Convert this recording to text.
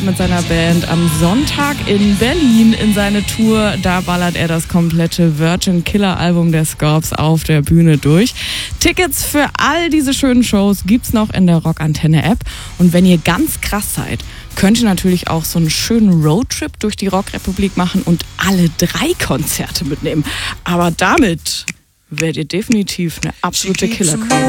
mit seiner Band am Sonntag in Berlin in seine Tour. Da ballert er das komplette Virgin Killer Album der Scorps auf der Bühne durch. Tickets für all diese schönen Shows gibt's noch in der Rockantenne App. Und wenn ihr ganz krass seid, könnt ihr natürlich auch so einen schönen Roadtrip durch die Rockrepublik machen und alle 3 Konzerte mitnehmen. Aber damit werdet ihr definitiv eine absolute Killer Queen.